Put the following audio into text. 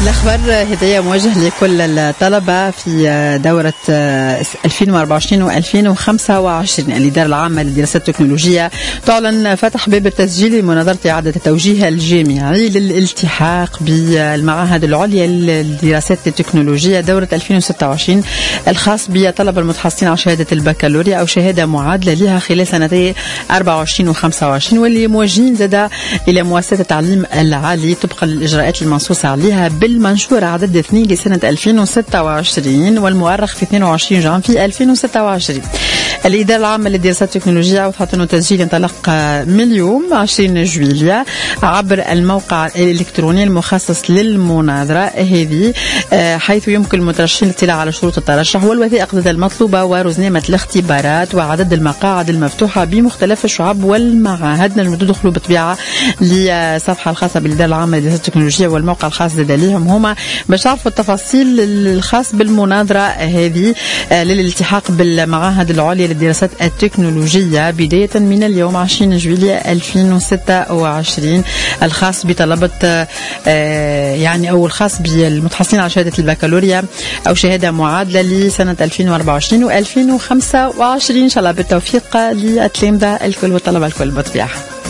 الأخبار هدية موجه لكل الطلبة في دورة 2024 و2025. الإدارة العامة للدراسات التكنولوجية تعلن فتح باب التسجيل لمناظرة إعادة التوجيه الجامعي للالتحاق بالمعاهد العليا للدراسات التكنولوجية دورة 2026 الخاص بطلبة المتحصلين على شهادة البكالوريا أو شهادة معادلة لها خلال سنتي 24 و25، واللي موجهين زاد إلى مؤسسة التعليم العالي طبقا للإجراءات المنصوص عليها بالمنشور عدد 2 لسنة 2026 والمؤرخ في 22 جانفي 2026. الإدارة العامة للدراسات التكنولوجية أوضحت أنه التسجيل ينطلق من اليوم 20 جويلية عبر الموقع الإلكتروني المخصص للمناظرة هذه، حيث يمكن المترشحين الاطلاع على شروط الترشح والوثائق المطلوبة ورزنامة الاختبارات وعدد المقاعد المفتوحة بمختلف الشعب والمعاهد. نجم تدخلوا بطبيعة لصفحة الخاصة بالإدارة العامة للدراسات التكنولوجية والموقع الخاص لديهم هما باش تعرفوا التفاصيل الخاص بالمناظرة هذه للالتحاق بالمعاهد العليا للدراسات التكنولوجية بداية من اليوم 20 جويلية 2026 الخاص بطلبة أو الخاص بالمتحصلين على شهادة البكالوريا أو شهادة معادلة لسنة 2024 و2025. إن شاء الله بالتوفيق للتلامذة الكل والطلبة الكل بطبيعة.